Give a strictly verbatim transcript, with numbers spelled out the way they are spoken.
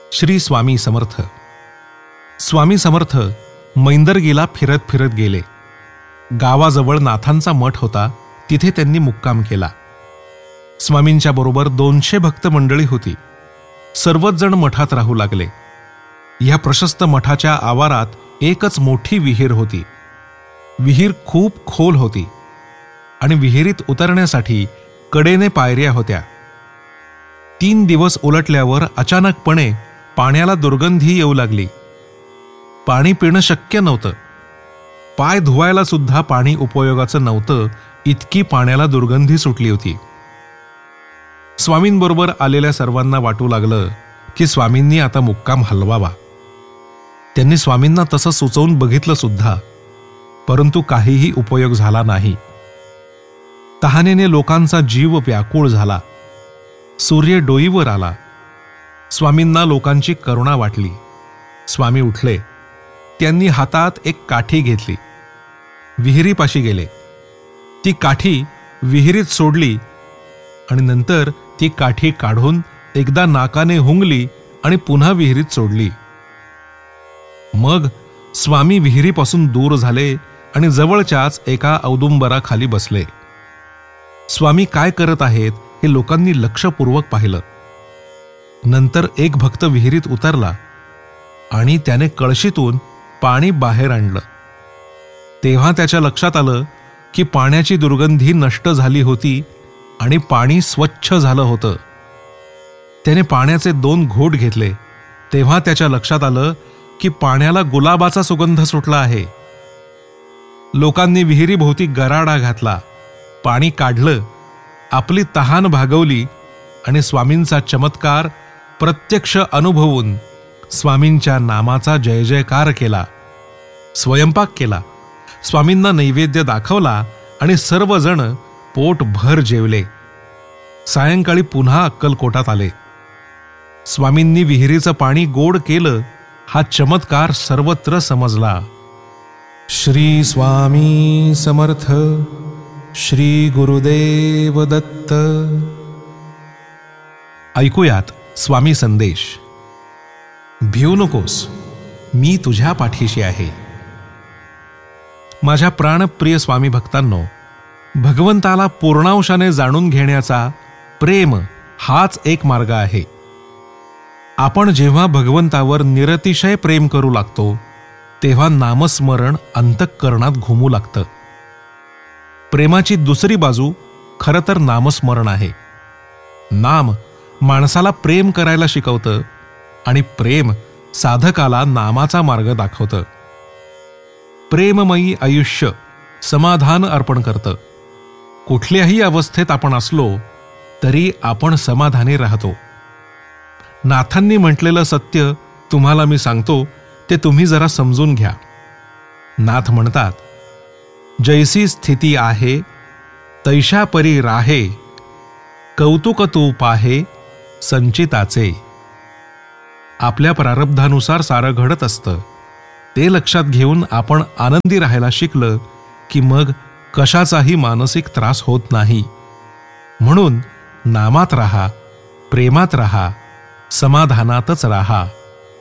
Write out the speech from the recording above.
श्री स्वामी समर्थ. स्वामी समर्थ मैंदरगीला फिरत फिरत गेले. गावाजवळ नाथांचा मठ होता, तिथे त्यांनी मुक्काम केला. स्वामींच्या बरोबर दोनशे भक्त मंडळी होती. सर्वच जण मठात राहू लागले. ह्या प्रशस्त मठाच्या आवारात एकच मोठी विहीर होती. विहीर खूप खोल होती आणि विहिरीत उतरण्यासाठी कडेने पायऱ्या होत्या. तीन दिवस उलटल्यावर अचानकपणे पाण्याला दुर्गंधी येऊ लागली. पाणी पिणं शक्य नव्हतं. पाय धुवायला सुद्धा पाणी उपयोगाचं नव्हतं, इतकी पाण्याला दुर्गंधी सुटली होती. स्वामींबरोबर आलेल्या सर्वांना वाटू लागलं की स्वामींनी आता मुक्काम हलवावा. त्यांनी स्वामींना तसं सुचवून बघितलं सुद्धा, परंतु काहीही उपयोग झाला नाही. तहानेने लोकांचा जीव व्याकुळ झाला. सूर्य डोईवर आला. स्वामींना लोकांची करुणा वाटली. स्वामी उठले. त्यांनी हातात एक काठी घेतली. विहिरीपाशी गेले. ती काठी विहिरीत सोडली आणि नंतर ती काठी काढून एकदा नाकाने हुंगली आणि पुन्हा विहिरीत सोडली. मग स्वामी विहिरीपासून दूर झाले आणि जवळच्याच एका औदुंबराखाली बसले. स्वामी काय करत आहेत हे लोकांनी लक्षपूर्वक पाहिलं. नंतर एक भक्त विहिरीत उतरला आणि त्याने कळशीतून पाणी बाहेर आणलं. तेव्हा त्याच्या लक्षात आलं की पाण्याची दुर्गंधी नष्ट झाली होती आणि पाणी स्वच्छ झालं होतं. त्याने पाण्याचे दोन घोट घेतले. तेव्हा त्याच्या लक्षात आलं की पाण्याला गुलाबाचा सुगंध सुटला आहे. लोकांनी विहिरीभोवती गराडा घातला. पाणी काढलं, आपली तहान भागवली आणि स्वामींचा चमत्कार प्रत्यक्ष अनुभवून स्वामींच्या नामाचा जय जयकार केला. स्वयंपाक केला, स्वामींना नैवेद्य दाखवला आणि सर्वजण पोटभर जेवले. सायंकाळी पुन्हा अक्कलकोटात आले. स्वामींनी विहिरीचं पाणी गोड केलं, हा चमत्कार सर्वत्र समजला. श्री स्वामी समर्थ. श्री गुरुदेव दत्त. ऐकूयात स्वामी संदेश. भिऊ नकोस, मी तुझ्या पाठीशी आहे. माझ्या प्राणप्रिय स्वामी भक्तांनो, भगवंताला पूर्णांशाने जाणून घेण्याचा प्रेम हाच एक मार्ग आहे. आपण जेव्हा भगवंतावर निरतिशय प्रेम करू लागतो तेव्हा नामस्मरण अंतःकरणात घुमू लागतं. प्रेमाची दुसरी बाजू खरं तर नामस्मरण आहे. नाम माणसाला प्रेम करायला शिकवतं आणि प्रेम साधकाला नामाचा मार्ग दाखवतं. प्रेममयी आयुष्य समाधान अर्पण करतं. कुठल्याही अवस्थेत आपण असलो तरी आपण समाधानी राहतो. नाथांनी म्हटलेलं सत्य तुम्हाला मी सांगतो, ते तुम्ही जरा समजून घ्या. नाथ म्हणतात, जैसी स्थिती आहे तैशा परी राहे, कौतुक तू पाहे संचिताचे. आपल्या प्रारब्धानुसार सारं घडत असतं. ते लक्षात घेऊन आपण आनंदी राहायला शिकलं की मग कशाचाही मानसिक त्रास होत नाही. म्हणून नामात राहा, प्रेमात राहा, समाधानातच राहा.